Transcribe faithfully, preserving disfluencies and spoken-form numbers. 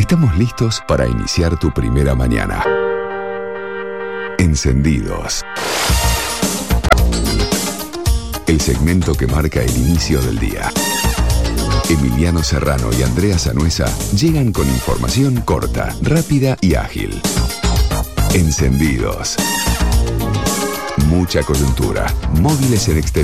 Estamos listos para iniciar tu primera mañana. Encendidos. El segmento que marca el inicio del día. Emiliano Serrano y Andrea Sanuesa llegan con información corta, rápida y ágil. Encendidos. Mucha coyuntura, móviles en exterior.